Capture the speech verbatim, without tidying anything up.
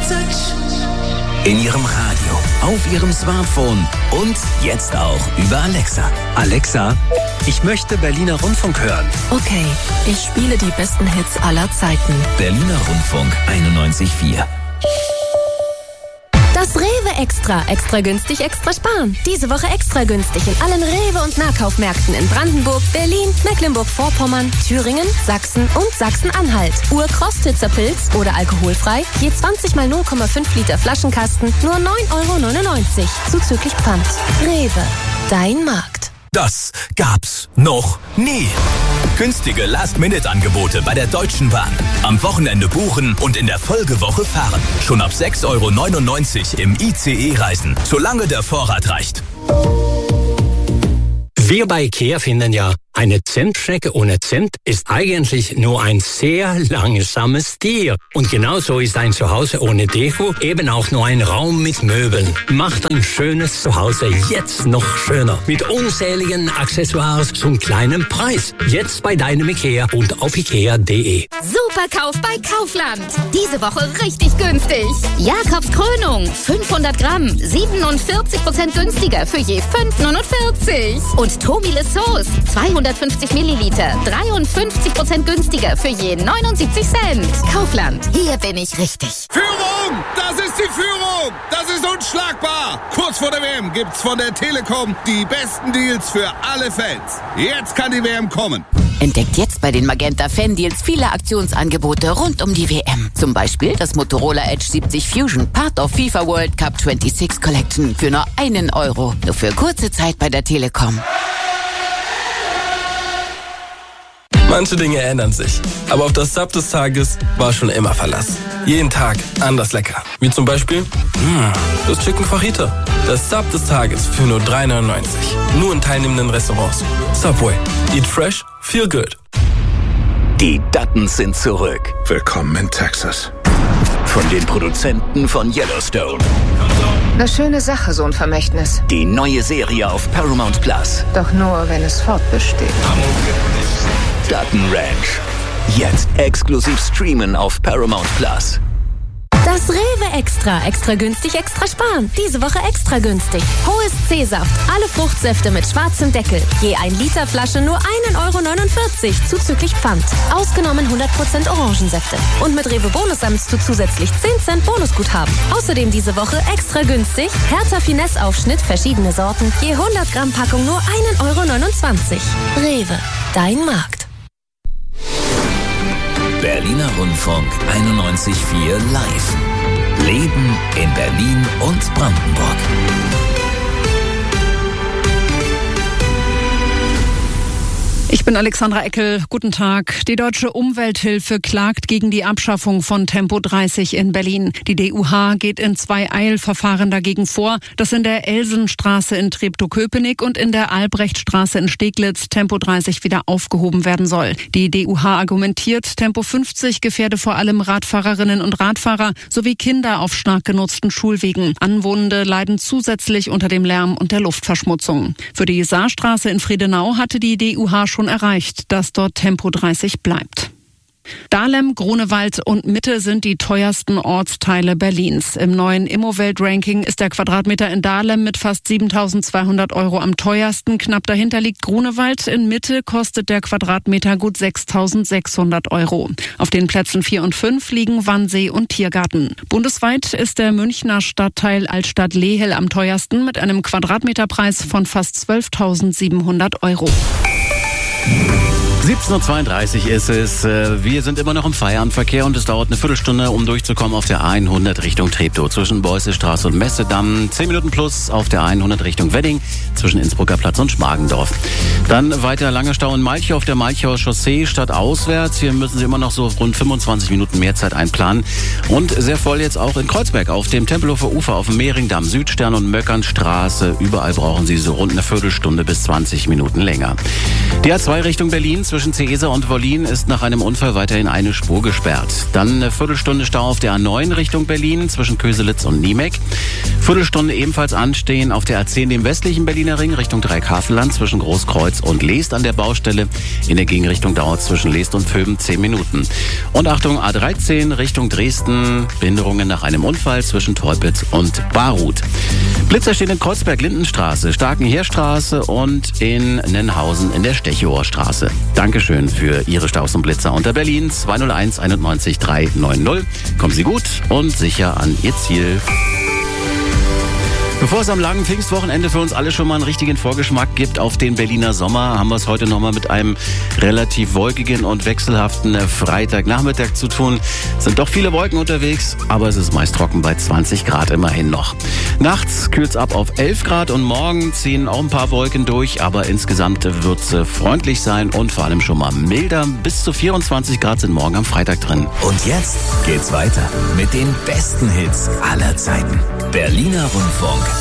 In Ihrem Radio, auf Ihrem Smartphone und jetzt auch über Alexa. Alexa, ich möchte Berliner Rundfunk hören. Okay, ich spiele die besten Hits aller Zeiten. Berliner Rundfunk einundneunzig Komma vier. Das Rewe Extra. Extra günstig, extra sparen. Diese Woche extra günstig in allen Rewe- und Nahkaufmärkten in Brandenburg, Berlin, Mecklenburg-Vorpommern, Thüringen, Sachsen und Sachsen-Anhalt. Ur-Krostitzer-Pilz oder alkoholfrei. Je zwanzig mal null Komma fünf Liter Flaschenkasten. Nur neun Euro neunundneunzig. Zuzüglich Pfand. Rewe. Dein Markt. Das gab's noch nie. Günstige Last-Minute-Angebote bei der Deutschen Bahn. Am Wochenende buchen und in der Folgewoche fahren. Schon ab sechs Euro neunundneunzig im I C E reisen, solange der Vorrat reicht. Wir bei IKEA finden ja, eine Zentstrecke ohne Zent ist eigentlich nur ein sehr langsames Tier. Und genauso ist ein Zuhause ohne Deko eben auch nur ein Raum mit Möbeln. Macht ein schönes Zuhause jetzt noch schöner. Mit unzähligen Accessoires zum kleinen Preis. Jetzt bei deinem IKEA und auf ikea punkt de. Superkauf bei Kaufland. Diese Woche richtig günstig. Jakobs Krönung, fünfhundert Gramm, siebenundvierzig Prozent günstiger für je fünf Euro neunundvierzig. Und Tomile Sauce, zweihundertfünfzig Milliliter, dreiundfünfzig Prozent günstiger für je neunundsiebzig Cent. Kaufland, hier bin ich richtig. Führung! Das ist die Führung! Das ist unschlagbar! Kurz vor der W M gibt's von der Telekom die besten Deals für alle Fans. Jetzt kann die W M kommen. Entdeckt jetzt bei den Magenta Fan-Deals viele Aktionsangebote rund um die W M. Zum Beispiel das Motorola Edge siebzig Fusion, Part of FIFA World Cup sechsundzwanzig Collection für nur einen Euro. Nur für kurze Zeit bei der Telekom. Manche Dinge ändern sich, aber auf das Sub des Tages war schon immer Verlass. Jeden Tag anders lecker. Wie zum Beispiel mh, das Chicken Fajita. Das Sub des Tages für nur drei neunundneunzig. Nur in teilnehmenden Restaurants. Subway. Eat fresh, feel good. Die Duttons sind zurück. Willkommen in Texas. Von den Produzenten von Yellowstone. Eine schöne Sache, so ein Vermächtnis. Die neue Serie auf Paramount Plus. Doch nur, wenn es fortbesteht. Dutton Ranch. Jetzt exklusiv streamen auf Paramount Plus. Das Rewe Extra. Extra günstig, extra sparen. Diese Woche extra günstig. Hohes C-Saft. Alle Fruchtsäfte mit schwarzem Deckel. Je ein Liter Flasche nur ein Euro neunundvierzig. Zuzüglich Pfand. Ausgenommen hundert Prozent Orangensäfte. Und mit Rewe Bonus sammelst du zusätzlich zehn Cent Bonusguthaben. Außerdem diese Woche extra günstig. Hertha Finesse Aufschnitt, verschiedene Sorten. Je hundert Gramm Packung nur ein Euro neunundzwanzig. Rewe. Dein Markt. Berliner Rundfunk einundneunzig Komma vier live. Leben in Berlin und Brandenburg. Ich bin Alexandra Eckel. Guten Tag. Die Deutsche Umwelthilfe klagt gegen die Abschaffung von Tempo dreißig in Berlin. Die D U H geht in zwei Eilverfahren dagegen vor, dass in der Elsenstraße in Treptow-Köpenick und in der Albrechtstraße in Steglitz Tempo dreißig wieder aufgehoben werden soll. Die D U H argumentiert, Tempo fünfzig gefährde vor allem Radfahrerinnen und Radfahrer sowie Kinder auf stark genutzten Schulwegen. Anwohnende leiden zusätzlich unter dem Lärm und der Luftverschmutzung. Für die Saarstraße in Friedenau hatte die D U H schon erreicht, dass dort Tempo dreißig bleibt. Dahlem, Grunewald und Mitte sind die teuersten Ortsteile Berlins. Im neuen Immowelt-Ranking ist der Quadratmeter in Dahlem mit fast siebentausendzweihundert Euro am teuersten. Knapp dahinter liegt Grunewald. In Mitte kostet der Quadratmeter gut sechstausendsechshundert Euro. Auf den Plätzen vier und fünf liegen Wannsee und Tiergarten. Bundesweit ist der Münchner Stadtteil Altstadt-Lehel am teuersten mit einem Quadratmeterpreis von fast zwölftausendsiebenhundert Euro. siebzehn Uhr zweiunddreißig ist es. Wir sind immer noch im Feierabendverkehr und es dauert eine Viertelstunde, um durchzukommen auf der hundert Richtung Treptow zwischen Beussestraße und Messedamm. zehn Minuten plus auf der hundert Richtung Wedding zwischen Innsbrucker Platz und Schmargendorf. Dann weiter langer Stau in Malchow auf der Malchower Chaussee stadtauswärts. Hier müssen Sie immer noch so rund fünfundzwanzig Minuten mehr Zeit einplanen. Und sehr voll jetzt auch in Kreuzberg auf dem Tempelhofer Ufer, auf dem Mehringdamm, Südstern und Möckernstraße. Überall brauchen Sie so rund eine Viertelstunde bis zwanzig Minuten länger. Die A zwei Richtung Berlin zwischen Ceesa und Wollin ist nach einem Unfall weiterhin eine Spur gesperrt. Dann eine Viertelstunde Stau auf der A neun Richtung Berlin zwischen Köselitz und Niemek. Viertelstunde ebenfalls anstehen auf der A zehn im westlichen Berliner Ring Richtung Dreieckhavelland zwischen Großkreuz und Leest an der Baustelle. In der Gegenrichtung dauert zwischen Leest und Vöben zehn Minuten. Und Achtung, A dreizehn Richtung Dresden, Behinderungen nach einem Unfall zwischen Teupitz und Baruth. Blitzer stehen in Kreuzberg-Lindenstraße, Starkenheerstraße und in Nennhausen in der Stechower Straße. Dankeschön für Ihre Staus und Blitzer unter Berlin zwei null eins einundneunzig drei neun null. Kommen Sie gut und sicher an Ihr Ziel. Bevor es am langen Pfingstwochenende für uns alle schon mal einen richtigen Vorgeschmack gibt auf den Berliner Sommer, haben wir es heute nochmal mit einem relativ wolkigen und wechselhaften Freitagnachmittag zu tun. Es sind doch viele Wolken unterwegs, aber es ist meist trocken bei zwanzig Grad immerhin noch. Nachts kühlt es ab auf elf Grad und morgen ziehen auch ein paar Wolken durch, aber insgesamt wird es freundlich sein und vor allem schon mal milder. Bis zu vierundzwanzig Grad sind morgen am Freitag drin. Und jetzt geht's weiter mit den besten Hits aller Zeiten. Berliner Rundfunk.